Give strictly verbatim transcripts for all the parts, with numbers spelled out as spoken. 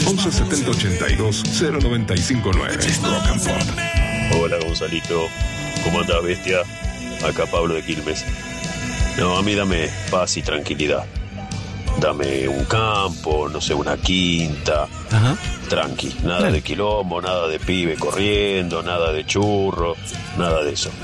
once setenta ochenta y dos cero noventa y cinco nueve. Rock and Pop. Hola Gonzalito, ¿cómo andás, bestia? Acá Pablo de Quilmes. No, a mí dame paz y tranquilidad. Dame un campo, no sé, una quinta. Ajá. Tranqui, nada Claro. de quilombo, nada de pibe corriendo, nada de churro, nada de eso.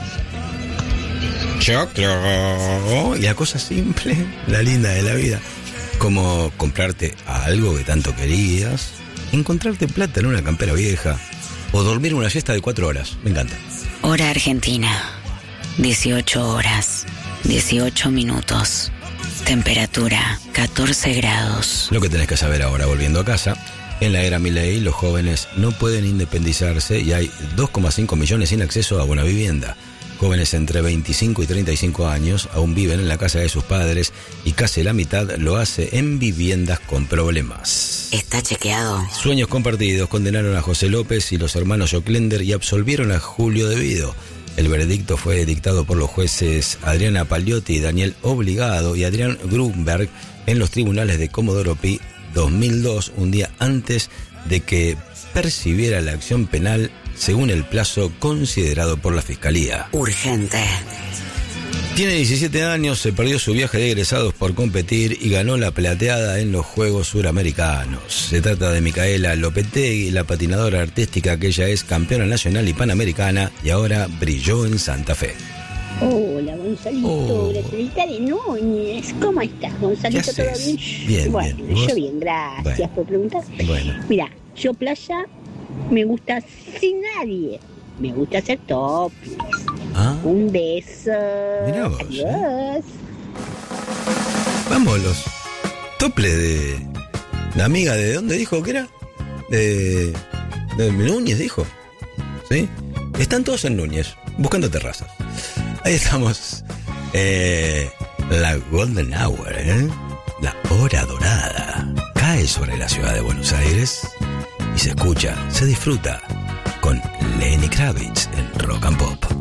Choclo. Y la cosa simple, la linda de la vida, como comprarte algo que tanto querías, encontrarte plata en una campera vieja o dormir una siesta de cuatro horas. Me encanta. Hora Argentina, dieciocho horas, dieciocho minutos. Temperatura, catorce grados. Lo que tenés que saber ahora, volviendo a casa, en la era Milei los jóvenes no pueden independizarse y hay dos coma cinco millones sin acceso a buena vivienda. Jóvenes entre veinticinco y treinta y cinco años aún viven en la casa de sus padres y casi la mitad lo hace en viviendas con problemas. ¿Está chequeado? Sueños compartidos condenaron a José López y los hermanos Joclender y absolvieron a Julio Devido. El veredicto fue dictado por los jueces Adriana Pagliotti y Daniel Obligado y Adrián Grunberg en los tribunales de Comodoro Pi dos mil dos, un día antes de que percibiera la acción penal según el plazo considerado por la Fiscalía. Urgente. Tiene diecisiete años, se perdió su viaje de egresados por competir y ganó la plateada en los Juegos Suramericanos. Se trata de Micaela Lopetegui, la patinadora artística que ella es campeona nacional y panamericana y ahora brilló en Santa Fe. Hola, Gonzalito, Oh. Gracielita de Núñez. ¿Cómo estás, Gonzalito? ¿Qué ¿Todo haces? bien? Bien, bueno, bien. ¿Y vos? yo bien, gracias Bueno. por preguntar. Bueno. Mira, yo playa me gusta sin nadie. Me gusta hacer topless. Ah, Un beso. Mirá vos, Adiós. vamos, los toples de la amiga de dónde dijo que era, de, de Núñez dijo, ¿sí? Están todos en Núñez, buscando terrazas. Ahí estamos, eh, la Golden Hour, ¿eh? La hora dorada, cae sobre la ciudad de Buenos Aires y se escucha, se disfruta con Lenny Kravitz en Rock and Pop.